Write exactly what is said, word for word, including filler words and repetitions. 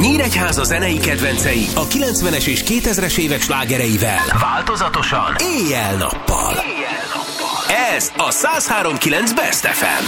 Nyíregyháza zenei kedvencei a kilencvenes és kétezres évek slágereivel. Változatosan, éjjel-nappal. Éjjel-nappal. Ez a száz három pont kilenc Best ef em.